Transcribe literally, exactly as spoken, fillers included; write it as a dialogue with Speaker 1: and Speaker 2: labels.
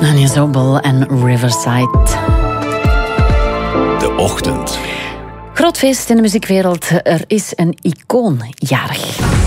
Speaker 1: Anja Zobel en Riverside.
Speaker 2: De ochtend.
Speaker 1: Groot feest in de muziekwereld. Er is een icoon jarig.